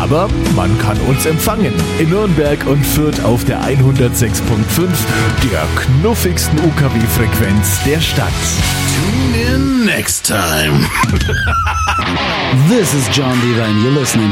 Aber man kann uns empfangen. In Nürnberg und Fürth auf der 106.5, der knuffigsten UKW-Frequenz der Stadt. Tune in next time. This is John Diva and you're listening